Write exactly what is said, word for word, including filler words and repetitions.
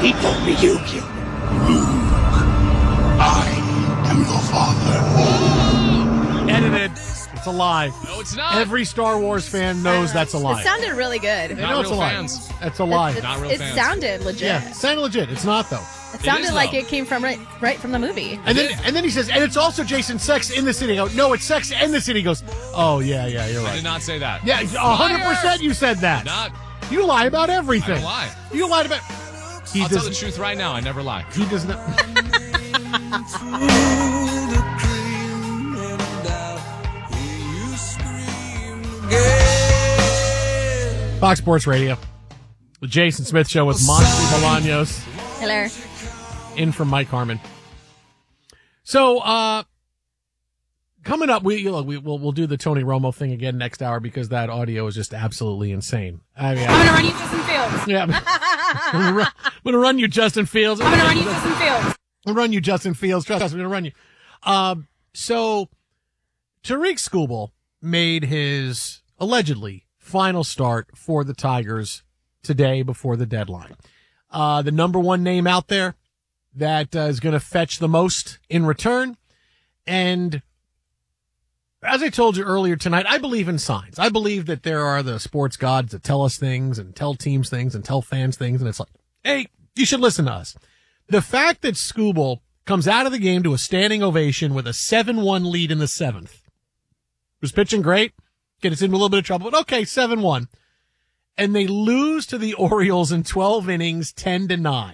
He told me you killed him. Luke, I am your father. Edited. It's a lie. No, it's not. Every Star Wars fan knows that's a lie. It sounded really good. They Not know it's a real lie. fans. That's a lie. It's- Not real it fans. sounded legit. Yeah, it sounded legit. It's not, though. It sounded is, like though. it came from right, right from the movie. And then and then he says, and it's also Jason Sex in the City. I go, no, it's Sex and the City. He goes, oh, yeah, yeah, you're I right. did not say that. Yeah, one hundred percent you said that. Not. You lie about everything. I don't lie. You lied about... He I'll does, tell the truth right now. I never lie. He does not... Fox Sports Radio. The Jason Smith Show with Monty Bolaños. Hello. In from Mike Harmon. So, uh, coming up, we, look, we we'll, we'll do the Tony Romo thing again next hour because that audio is just absolutely insane. I mean, I'm going to run you Justin Fields. yeah, I'm gonna run- I'm going to run you, Justin Fields. I'm going to run you Justin Fields. I'm going to run you, Justin Fields. Trust us, I'm going to run you. Um, so, Tariq Skubal made his, allegedly, final start for the Tigers today before the deadline. Uh, the number one name out there that uh, is going to fetch the most in return. And as I told you earlier tonight, I believe in signs. I believe that there are the sports gods that tell us things and tell teams things and tell fans things. And it's like, hey, you should listen to us. The fact that Skubal comes out of the game to a standing ovation with a seven one lead in the seventh. Was pitching great. Get us into a little bit of trouble, but okay, seven one. And they lose to the Orioles in twelve innings, ten to nine.